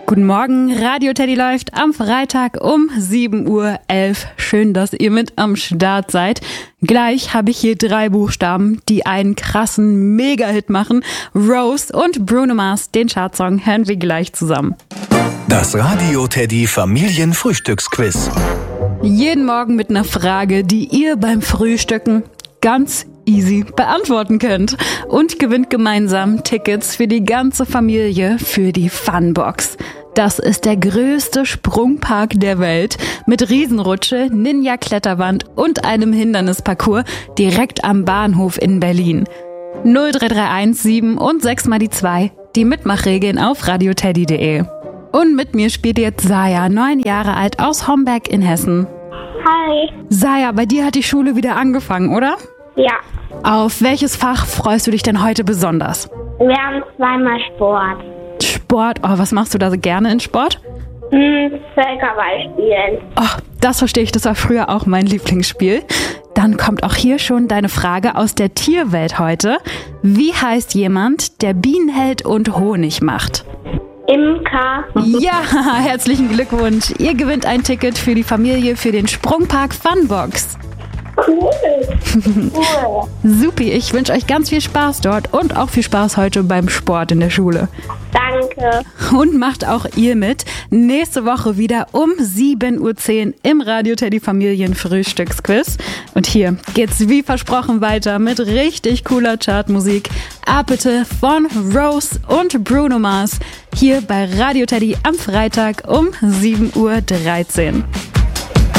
Guten Morgen, Radio Teddy läuft am Freitag um 7:11 Uhr. Schön, dass ihr mit am Start seid. Gleich habe ich hier 3 Buchstaben, die einen krassen Mega-Hit machen. Rose und Bruno Mars, den Chartsong, hören wir gleich zusammen. Das Radio Teddy Familienfrühstücksquiz. Jeden Morgen mit einer Frage, die ihr beim Frühstücken ganz easy beantworten könnt. Und gewinnt gemeinsam Tickets für die ganze Familie für die Funbox. Das ist der größte Sprungpark der Welt mit Riesenrutsche, Ninja-Kletterwand und einem Hindernisparcours direkt am Bahnhof in Berlin. 03317 7 und 6 mal die 2, die Mitmachregeln auf radioteddy.de. Und mit mir spielt jetzt Saya, 9 Jahre alt, aus Homberg in Hessen. Hi. Saya, bei dir hat die Schule wieder angefangen, oder? Ja, Auf welches Fach freust du dich denn heute besonders? wir haben zweimal Sport. Sport, oh, was machst du da so gerne in Sport? Völkerball spielen. Oh, das verstehe ich, das war früher auch mein Lieblingsspiel. Dann kommt auch hier schon deine Frage aus der Tierwelt heute. Wie heißt jemand, der Bienen hält und Honig macht? Imker. Ja, herzlichen Glückwunsch. Ihr gewinnt ein Ticket für die Familie für den Sprungpark Funbox. Cool. Cool. Supi, ich wünsche euch ganz viel Spaß dort und auch viel Spaß heute beim Sport in der Schule. Danke. Und macht auch ihr mit. Nächste Woche wieder um 7:10 Uhr im Radio Teddy Familienfrühstücksquiz. Und hier geht's wie versprochen weiter mit richtig cooler Chartmusik. Apete von Rose und Bruno Mars. Hier bei Radio Teddy am Freitag um 7:13 Uhr.